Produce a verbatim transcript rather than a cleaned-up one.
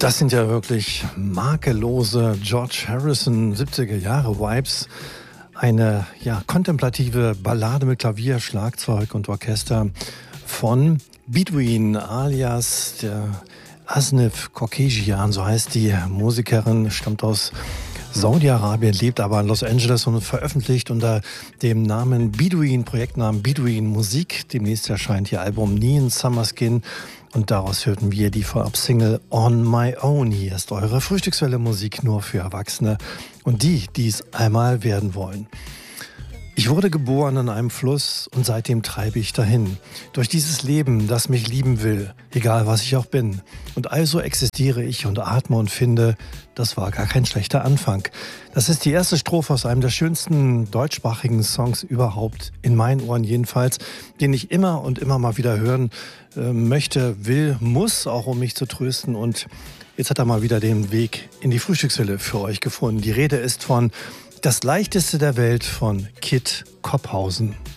Das sind ja wirklich makellose George Harrison siebziger Jahre Vibes. Eine ja, kontemplative Ballade mit Klavier, Schlagzeug und Orchester von Bedouin alias der Asnif Korkejian, so heißt die Musikerin, stammt aus Saudi-Arabien, lebt aber in Los Angeles und veröffentlicht unter dem Namen Bedouin, Projektnamen Bedouin Musik. Demnächst erscheint ihr Album Neon Summer Skin und daraus hörten wir die Vorab-Single On My Own. Hier ist eure Frühstückswelle Musik nur für Erwachsene und die, die es einmal werden wollen. Ich wurde geboren an einem Fluss und seitdem treibe ich dahin. Durch dieses Leben, das mich lieben will, egal was ich auch bin. Und also existiere ich und atme und finde, das war gar kein schlechter Anfang. Das ist die erste Strophe aus einem der schönsten deutschsprachigen Songs überhaupt, in meinen Ohren jedenfalls, den ich immer und immer mal wieder hören äh, möchte, will, muss, auch um mich zu trösten. Und jetzt hat er mal wieder den Weg in die Frühstückswelle für euch gefunden. Die Rede ist von Das leichteste der Welt von Kit Kopphausen.